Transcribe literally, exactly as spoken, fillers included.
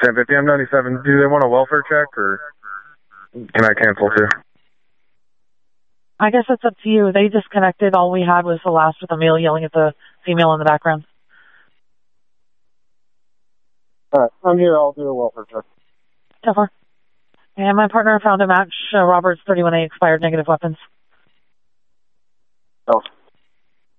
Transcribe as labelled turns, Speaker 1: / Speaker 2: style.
Speaker 1: San fifty, I'm ninety-seven. Do they want a welfare check, or can I cancel too?
Speaker 2: I guess it's up to you. They disconnected. All we had was the last with the male yelling at the female in the background.
Speaker 1: All right, I'm here. I'll do a welfare check.
Speaker 2: So far. And my partner found a match, uh, Roberts thirty-one A, expired negative weapons.
Speaker 1: Oh.